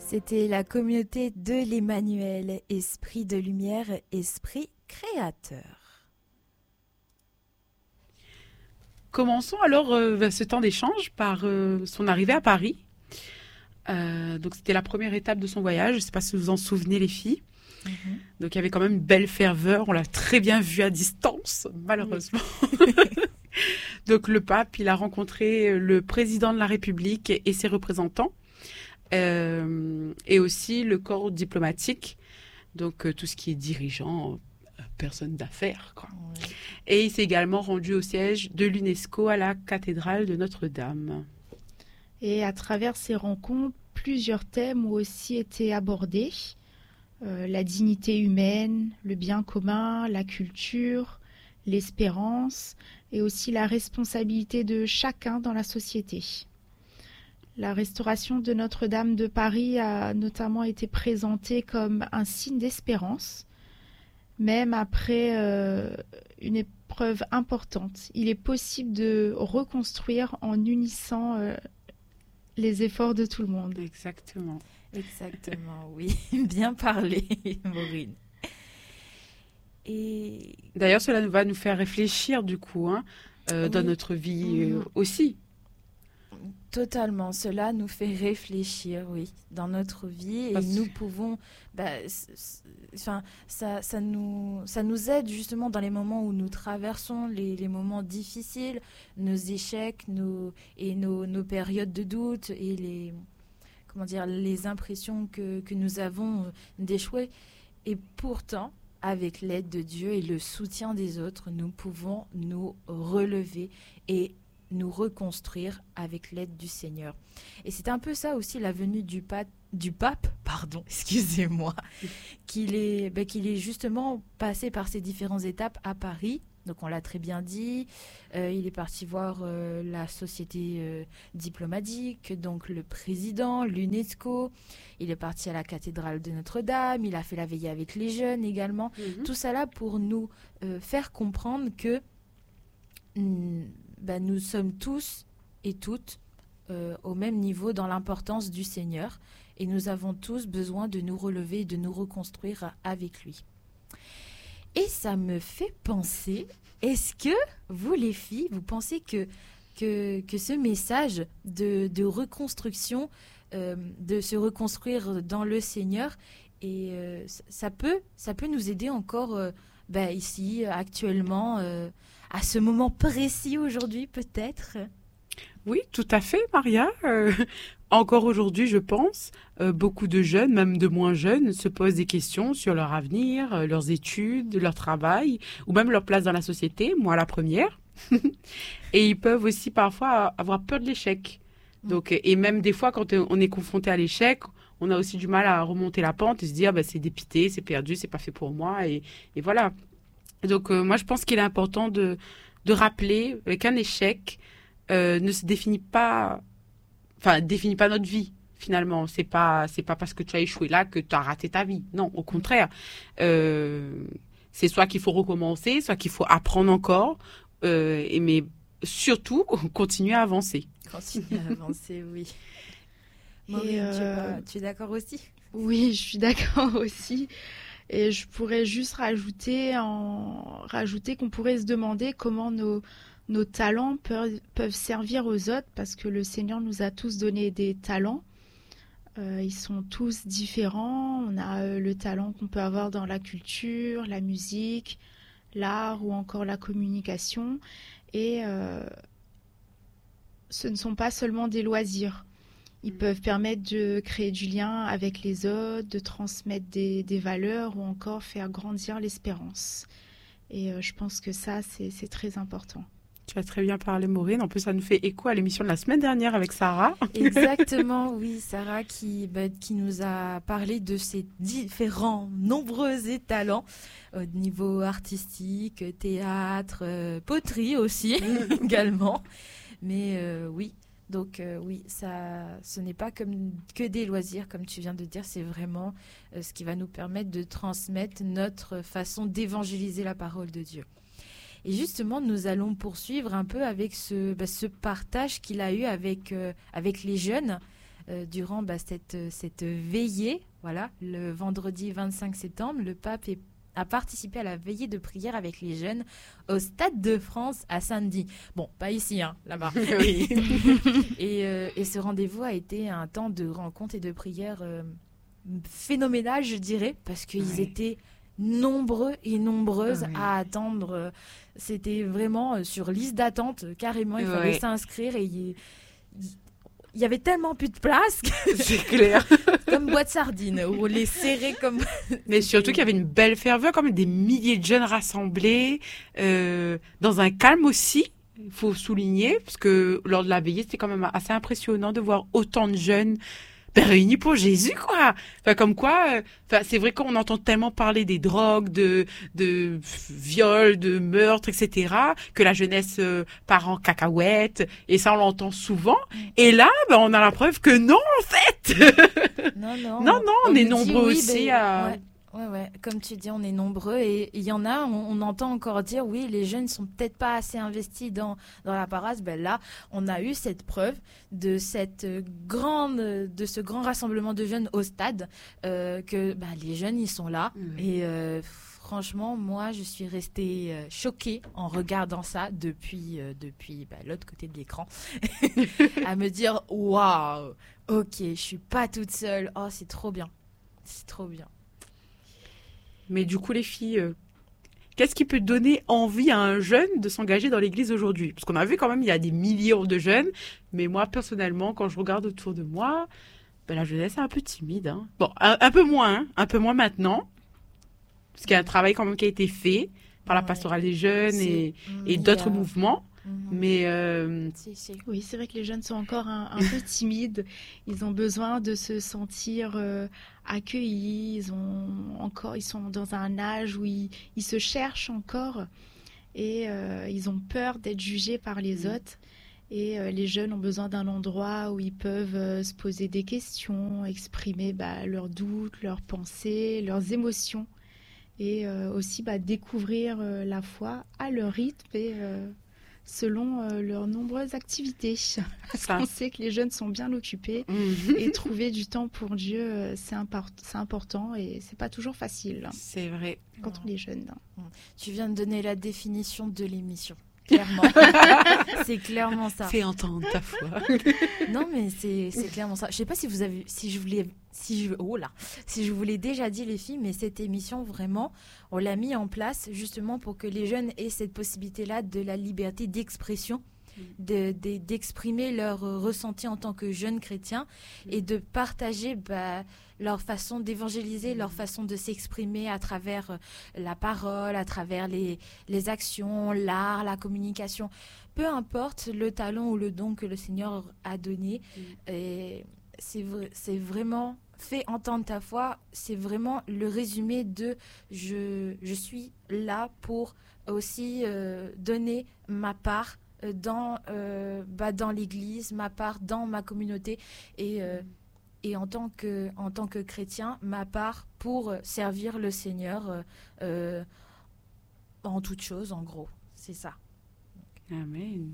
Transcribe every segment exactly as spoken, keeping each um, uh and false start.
C'était la communauté de l'Emmanuel, esprit de lumière, esprit créateur. Commençons alors euh, ce temps d'échange par euh, son arrivée à Paris. Euh, donc c'était la première étape de son voyage. Je ne sais pas si vous vous en souvenez, les filles. Mm-hmm. Donc il y avait quand même une belle ferveur. On l'a très bien vu à distance, malheureusement. Oui. Donc le pape, il a rencontré le président de la République et ses représentants. Euh, et aussi le corps diplomatique, donc euh, tout ce qui est dirigeant, euh, personne d'affaires, quoi. Oui. Et il s'est également rendu au siège de l'UNESCO à la cathédrale de Notre-Dame. Et à travers ces rencontres, plusieurs thèmes ont aussi été abordés. Euh, la dignité humaine, le bien commun, la culture, l'espérance et aussi la responsabilité de chacun dans la société. La restauration de Notre-Dame de Paris a notamment été présentée comme un signe d'espérance, même après euh, une épreuve importante. Il est possible de reconstruire en unissant euh, les efforts de tout le monde. Exactement. Exactement, oui. Bien parlé, Maureen. Et... D'ailleurs, cela va nous faire réfléchir, du coup, hein, euh, oui. dans notre vie euh, aussi. Totalement, cela nous fait réfléchir, oui, dans notre vie. Parce... Et nous pouvons... Bah, enfin, ça, ça, nous, ça nous aide justement dans les moments où nous traversons les, les moments difficiles, nos échecs nos, et nos, nos périodes de doute et les, comment dire, les impressions que, que nous avons d'échouer. Et pourtant, avec l'aide de Dieu et le soutien des autres, nous pouvons nous relever et nous reconstruire avec l'aide du Seigneur. Et c'est un peu ça aussi la venue du, pa- du pape, pardon, excusez-moi, qu'il est, ben, qu'il est justement passé par ces différentes étapes à Paris. Donc on l'a très bien dit, euh, il est parti voir euh, la société euh, diplomatique, donc le président, l'UNESCO, il est parti à la cathédrale de Notre-Dame, il a fait la veillée avec les jeunes également. Mm-hmm. Tout ça là pour nous euh, faire comprendre que mm, ben, nous sommes tous et toutes euh, au même niveau dans l'importance du Seigneur et nous avons tous besoin de nous relever et de nous reconstruire avec lui. Et ça me fait penser, est-ce que vous les filles, vous pensez que, que, que ce message de, de reconstruction, euh, de se reconstruire dans le Seigneur, et, euh, ça, peut, ça peut nous aider encore euh, ben, ici, actuellement, euh, à ce moment précis aujourd'hui peut-être? Oui, tout à fait, Maria. Euh, encore aujourd'hui, je pense, euh, beaucoup de jeunes, même de moins jeunes, se posent des questions sur leur avenir, euh, leurs études, leur travail, ou même leur place dans la société, moi la première. Et ils peuvent aussi parfois avoir peur de l'échec. Donc, et même des fois, quand on est confronté à l'échec, on a aussi du mal à remonter la pente et se dire, bah, c'est dépité, c'est perdu, c'est pas fait pour moi, et, et voilà. Donc, euh, moi, je pense qu'il est important de, de rappeler qu'un échec euh, ne se définit pas, enfin, définit pas notre vie, finalement. C'est pas, c'est pas parce que tu as échoué là que tu as raté ta vie. Non, au contraire. Euh, c'est soit qu'il faut recommencer, soit qu'il faut apprendre encore, euh, et, mais surtout, continuer à avancer. Continuer à avancer, oui. Maureen, euh... tu, es pas, tu es d'accord aussi? Oui, je suis d'accord aussi. Et je pourrais juste rajouter, en, rajouter qu'on pourrait se demander comment nos, nos talents peuvent, peuvent servir aux autres, parce que le Seigneur nous a tous donné des talents. Euh, ils sont tous différents. On a euh, le talent qu'on peut avoir dans la culture, la musique, l'art ou encore la communication. Et euh, ce ne sont pas seulement des loisirs. Ils peuvent permettre de créer du lien avec les autres, de transmettre des, des valeurs ou encore faire grandir l'espérance. Et euh, je pense que ça, c'est, c'est très important. Tu as très bien parlé, Maureen. En plus, ça nous fait écho à l'émission de la semaine dernière avec Sarah. Exactement, oui. Sarah qui, bah, qui nous a parlé de ses différents, nombreux talents au niveau artistique, théâtre, euh, poterie aussi également. Mais euh, oui. Donc euh, oui, ça, ce n'est pas comme, que des loisirs, comme tu viens de dire, c'est vraiment euh, ce qui va nous permettre de transmettre notre façon d'évangéliser la parole de Dieu. Et justement, nous allons poursuivre un peu avec ce, bah, ce partage qu'il a eu avec, euh, avec les jeunes euh, durant bah, cette, cette veillée, voilà, le vendredi vingt-cinq septembre, le pape est, a participé à la veillée de prière avec les jeunes au Stade de France à Saint-Denis. Bon, pas ici, hein, là-bas. Oui. et, euh, et ce rendez-vous a été un temps de rencontre et de prière euh, phénoménal, je dirais, parce qu'ils Oui. étaient nombreux et nombreuses Oui. à attendre. C'était vraiment sur liste d'attente, carrément, il fallait Oui. s'inscrire et il y avait tellement plus de place que C'est clair. comme boîte de sardines, où on les serrait comme... Mais surtout qu'il y avait une belle ferveur, comme des milliers de jeunes rassemblés, euh, dans un calme aussi, il faut souligner, parce que lors de la veillée, c'était quand même assez impressionnant de voir autant de jeunes ben, réunis pour Jésus, quoi. Enfin, comme quoi, euh, enfin, c'est vrai qu'on entend tellement parler des drogues, de, de viols, de meurtres, et cetera, que la jeunesse euh, part en cacahuètes, et ça, on l'entend souvent. Et là, ben, on a la preuve que non, en fait. Non, non, Non, non, on est nous dit nombreux oui, aussi ben, à... ouais. Ouais, ouais, comme tu dis, on est nombreux et il y en a, on, on entend encore dire, oui, les jeunes sont peut-être pas assez investis dans, dans la paroisse. Ben là, on a eu cette preuve de cette grande, de ce grand rassemblement de jeunes au stade, euh, que ben, les jeunes, ils sont là. Mmh. Et euh, franchement, moi, je suis restée euh, choquée en regardant ça depuis, euh, depuis ben, l'autre côté de l'écran, à me dire, waouh, ok, je suis pas toute seule. Oh, c'est trop bien, c'est trop bien. Mais du coup, les filles, euh, qu'est-ce qui peut donner envie à un jeune de s'engager dans l'église aujourd'hui? Parce qu'on a vu quand même, il y a des millions de jeunes. Mais moi, personnellement, quand je regarde autour de moi, ben, la jeunesse est un peu timide. Hein. Bon, un, un peu moins, hein, un peu moins maintenant. Parce qu'il y a un travail quand même qui a été fait par la Ouais. pastorale des jeunes et, Mm, et il y d'autres a- mouvements. Mhm. Mais euh, Si, si. Oui, c'est vrai que les jeunes sont encore un, un peu timides. Ils ont besoin de se sentir euh, accueillis. Ils ont encore, ils sont dans un âge où ils, ils se cherchent encore et euh, ils ont peur d'être jugés par les Mhm. autres. Et euh, les jeunes ont besoin d'un endroit où ils peuvent euh, se poser des questions, exprimer bah, leurs doutes, leurs pensées, leurs émotions, et euh, aussi bah, découvrir euh, la foi à leur rythme et euh, selon euh, leurs nombreuses activités. Parce Ça. qu'on sait que les jeunes sont bien occupés et trouver du temps pour Dieu, euh, c'est import- c'est important et c'est pas toujours facile hein, c'est vrai. quand on est jeune. hein. Tu viens de donner la définition de l'émission. Clairement. C'est clairement ça. Fais entendre ta foi. Non, mais c'est c'est clairement ça. Je sais pas si vous avez, si je voulais, si je, oh là, si je vous l'ai déjà dit les filles, mais cette émission vraiment, on l'a mis en place justement pour que les jeunes aient cette possibilité-là de la liberté d'expression, de, de- d'exprimer leur euh, ressenti en tant que jeunes chrétiens et de partager bah, leur façon d'évangéliser, leur façon de s'exprimer à travers euh, la parole, à travers les, les actions, l'art, la communication. Peu importe le talent ou le don que le Seigneur a donné, et c'est, vrai- c'est vraiment fait entendre ta foi, c'est vraiment le résumé de je, je suis là pour aussi euh, donner ma part euh, dans, euh, bah, dans l'église, ma part dans ma communauté et, euh, et en, tant que, en tant que chrétien, ma part pour servir le Seigneur euh, euh, en toute chose, en gros. C'est ça. Amen.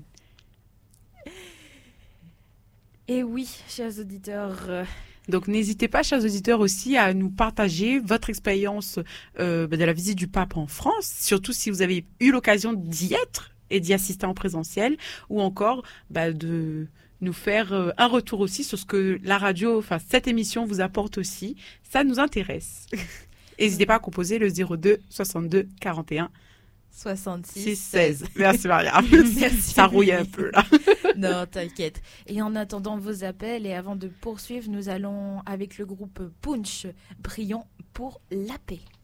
Et oui, chers auditeurs, euh, Donc n'hésitez pas, chers auditeurs, aussi à nous partager votre expérience euh, bah, de la visite du pape en France, surtout si vous avez eu l'occasion d'y être et d'y assister en présentiel, ou encore bah, de nous faire euh, un retour aussi sur ce que la radio, enfin cette émission vous apporte aussi. Ça nous intéresse. N'hésitez pas à composer le zéro deux soixante-deux quarante et un soixante-six six seize. Merci Maria. Merci. Ça rouille un peu là. Non, t'inquiète. Et en attendant vos appels et avant de poursuivre, nous allons avec le groupe Punch, prions pour la paix.